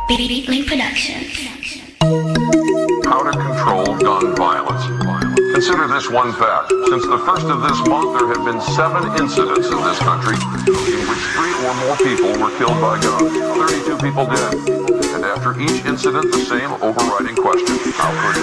Beatling Productions. How to control gun violence. Consider this one fact. Since the first of this month, there have been 7 incidents in this country in which 3 or more people were killed by guns. 32 people dead. And after each incident, the same overriding question: how could